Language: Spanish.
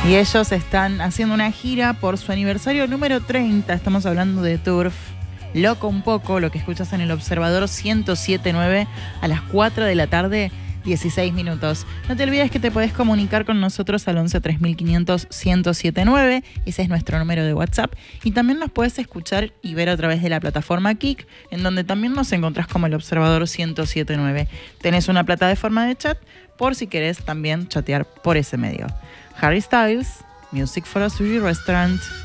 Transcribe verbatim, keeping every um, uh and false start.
Y ellos están haciendo una gira por su aniversario número treinta. Estamos hablando de Turf. Loco un poco, lo que escuchas en el Observador ciento siete punto nueve a las cuatro de la tarde, dieciséis minutos. No te olvides que te podés comunicar con nosotros al once tres mil quinientos ciento setenta y nueve. Ese es nuestro número de WhatsApp. Y también nos puedes escuchar y ver a través de la plataforma Kik, en donde también nos encontrás como el Observador ciento siete punto nueve. Tenés una plataforma de chat por si querés también chatear por ese medio. Harry Styles, Music for a Sushi Restaurant.